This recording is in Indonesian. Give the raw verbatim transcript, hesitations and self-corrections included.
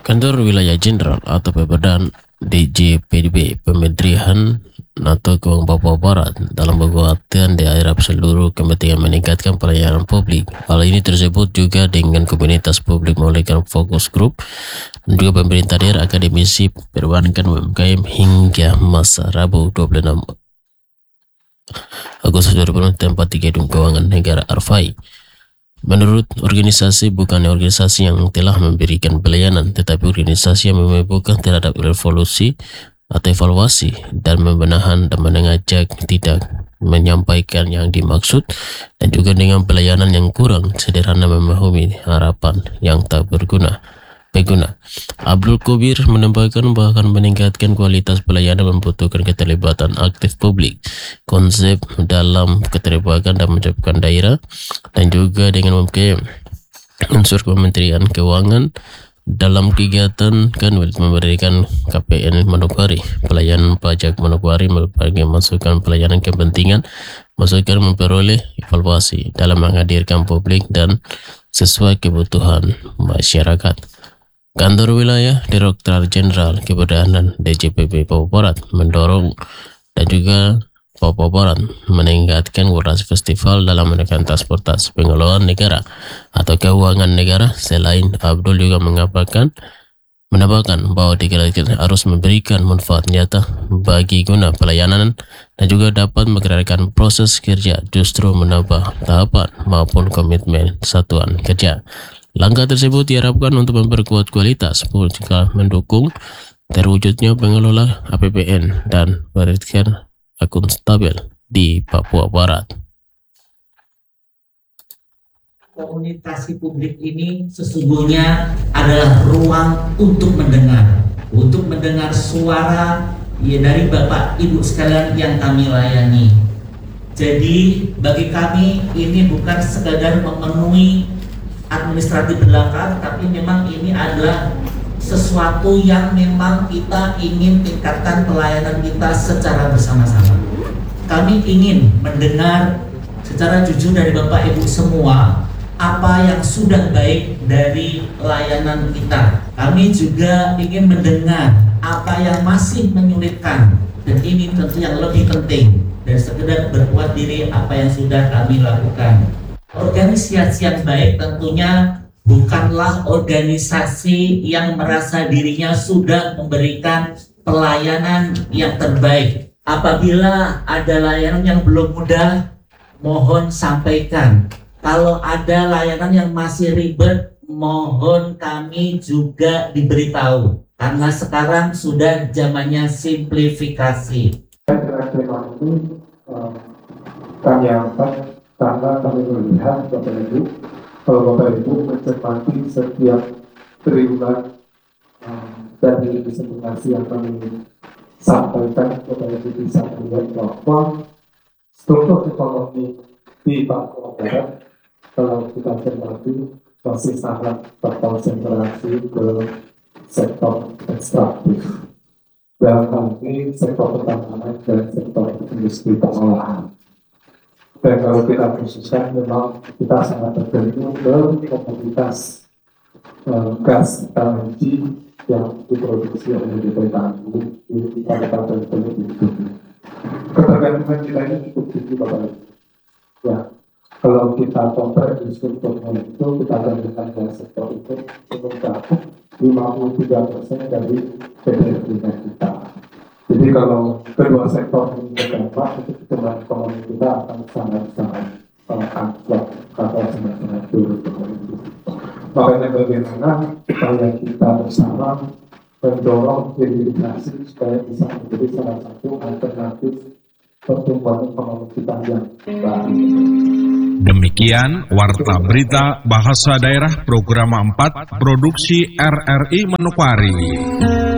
Kantor Wilayah Jenderal atau Pembedahan D J P D B Pemerintahan atau Keuangan Papua Barat dalam penguatan daerah seluruh kepentingan meningkatkan pelayanan publik. Hal ini tersebut juga dengan komunitas publik melalui fokus grup dan juga pemerintah daerah, akademisi, perbankan, U M K M hingga masa Rabu dua puluh enam Agustus dua ribu dua puluh tempat di Gedung Keuangan Negara Arfai. Menurut organisasi, bukannya organisasi yang telah memberikan pelayanan, tetapi organisasi yang membuka terhadap revolusi atau evaluasi dan membenahan dan mengajak tidak menyampaikan yang dimaksud, dan juga dengan pelayanan yang kurang sederhana memahami harapan yang tak berguna. Pengguna Abdul Kobir menambahkan bahkan meningkatkan kualitas pelayanan membutuhkan keterlibatan aktif publik, konsep dalam keterlibatan dan menciptakan daerah, dan juga dengan memakai unsur Kementerian Keuangan dalam kegiatan kan memberikan K P N Manokwari, pelayanan pajak Manokwari, berbagai masukan pelayanan kepentingan, masukan memperoleh evaluasi dalam menghadirkan publik dan sesuai kebutuhan masyarakat. Kantor Wilayah Direktorat Jenderal Kepemudaan D J P B Papua Barat mendorong dan juga Papua Barat meningkatkan kualitas festival dalam menekan transportasi pengelolaan negara atau keuangan negara. Selain Abdul juga mengabarkan menambahkan bahwa dikira-kira harus memberikan manfaat nyata bagi guna pelayanan dan juga dapat menggerakkan proses kerja, justru menambah tahapan maupun komitmen satuan kerja. Langkah tersebut diharapkan untuk memperkuat kualitas juga mendukung terwujudnya pengelola A P B N dan memberikan akuntabel di Papua Barat. Komunikasi publik ini sesungguhnya adalah ruang untuk mendengar, untuk mendengar suara ya dari Bapak Ibu sekalian yang kami layani. Jadi bagi kami ini bukan sekadar memenuhi administratif belaka, tapi memang ini adalah sesuatu yang memang kita ingin tingkatkan pelayanan kita secara bersama-sama. Kami ingin mendengar secara jujur dari Bapak Ibu semua apa yang sudah baik dari layanan kita. Kami juga ingin mendengar apa yang masih menyulitkan, dan ini tentu yang lebih penting dari sekedar berbuat diri apa yang sudah kami lakukan. Organisasi yang baik tentunya bukanlah organisasi yang merasa dirinya sudah memberikan pelayanan yang terbaik. Apabila ada layanan yang belum mudah, mohon sampaikan. Kalau ada layanan yang masih ribet, mohon kami juga diberitahu. Karena sekarang sudah zamannya simplifikasi. Kami angkat karena kami melihat Bapak Ibu, kalau Bapak Ibu mencermati setiap triwulan um, dari presentasi yang kami sampaikan, Bapak Ibu bisa melihat bahwa struktur ekonomi di Papua Barat, kalau kita cermati, masih sangat terkonsentrasi ke sektor ekstraktif, dalam hal ini sektor pertambangan dan sektor industri pengolahan. Dan kalau kita khususkan, memang kita sangat tergantung ke komoditas uh, gas L N G yang diproduksi oleh B P K U di Kabupaten Teluk itu. Ketergantungan kita ini cukup tinggi, Bapak Ibu. Ya, kalau kita compare di strukturnya itu, kita bandingkan dengan sektor itu mencakup lima puluh tiga persen dari P D R B kita. Jadi kalau kedua sektor ini berdampak, itu pertumbuhan ekonomi kita akan sangat-sangat anjlok atau sangat-sangat turun. Makanya bagaimana upaya kita bersama mendorong hilirisasi supaya bisa menjadi salah satu alternatif pertumbuhan ekonomi kita yang baik. Demikian Warta Berita Bahasa Daerah Program empat Produksi R R I Manokwari.